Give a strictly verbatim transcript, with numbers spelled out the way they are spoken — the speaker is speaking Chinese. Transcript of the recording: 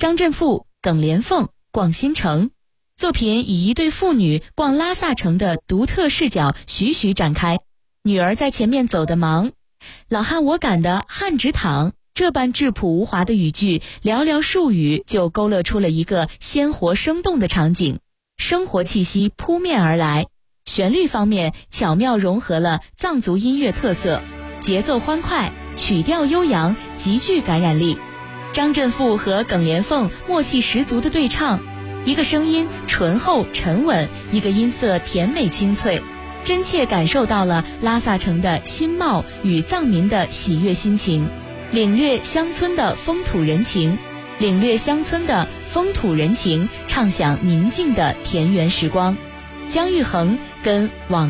张振富、耿莲凤逛新城。作品以一对父女逛拉萨城的独特视角徐徐展开。女儿在前面走得忙，老汉我赶的汉直躺，这般质朴无华的语句，寥寥数语就勾勒出了一个鲜活生动的场景，生活气息扑面而来。旋律方面巧妙融合了藏族音乐特色，节奏欢快，曲调悠扬，极具感染力。张振富和耿莲凤默契十足的对唱，一个声音醇厚沉稳，一个音色甜美清脆，真切感受到了拉萨城的新貌与藏民的喜悦心情，领略乡村的风土人情，领略乡村的风土人情，畅享宁静的田园时光。姜育恒跟往